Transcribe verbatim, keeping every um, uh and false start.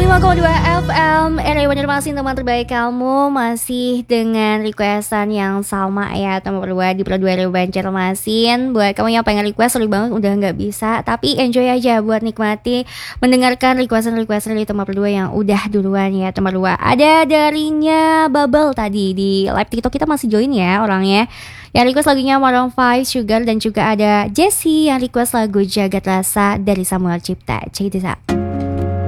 lima koma dua F M Era Banjarmasin, teman terbaik kamu. Masih dengan requestan yang sama ya, nomor dua di Pro dua Era Banjarmasin. Buat kamu yang pengen request, sorry banget udah gak bisa, tapi enjoy aja buat nikmati mendengarkan requestan-requestan dari teman dua yang udah duluan ya. Teman dua ada darinya Bubble tadi di live TikTok kita masih join ya orangnya. Yang request lagunya Maroon five, Sugar, dan juga ada Jessie yang request lagu Jagat Rasa dari Samuel Cipta. Check this out.